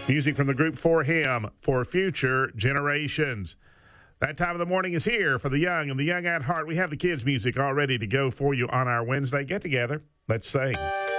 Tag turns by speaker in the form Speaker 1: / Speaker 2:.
Speaker 1: Music from the group For Him, for future generations. That time of the morning is here for the young and the young at heart. We have the kids' music all ready to go for you on our Wednesday get-together. Let's sing.